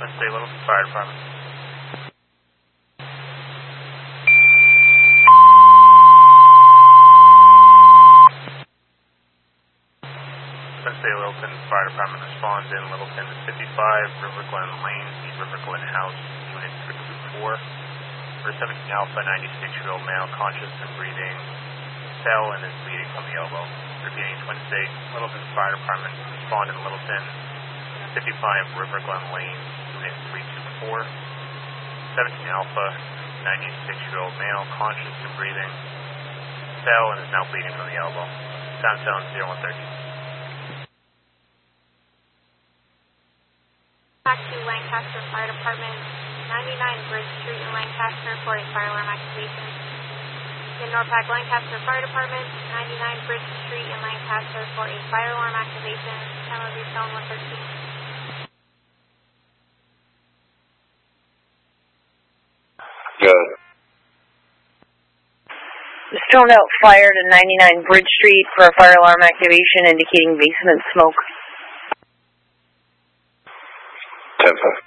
State Littleton Fire Department. State Littleton Fire Department responds in Littleton 55, River Glen Lane, the River Glen House, Unit 324. For 17 Alpha, 96-year-old male, conscious and breathing, fell and is bleeding from the elbow. Repeating Twin State, Littleton Fire Department respond in Littleton 55, River Glen Lane, Unit 324. 17 Alpha, 96-year-old male, conscious and breathing, fell and is now bleeding from the elbow. Sound 0113. Back to Lancaster Fire Department, 99 Bridge Street in Lancaster for a fire alarm activation. In NORPAC Lancaster Fire Department, 99 Bridge Street in Lancaster for a fire alarm activation. Time of your phone 113. Good. The Stone Out fire to 99 Bridge Street for a fire alarm activation indicating basement smoke. 10-5.